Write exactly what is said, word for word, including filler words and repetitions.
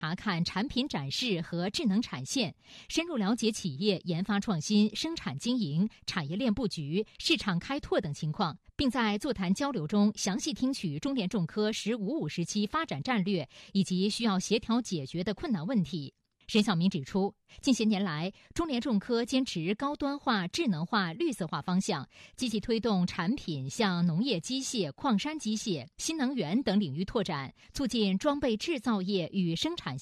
查看产品展示和智能产线，深入了解企业研发创新、生产经营、产业链布局、市场开拓等情况，并在座谈交流中详细听取中联重科“十五五”时期发展战略以及需要协调解决的困难问题。沈晓明指出，近些年来，中联重科坚持高端化、智能化、绿色化方向，积极推动产品向农业机械、矿山机械、新能源等领域拓展，促进装备制造业与生产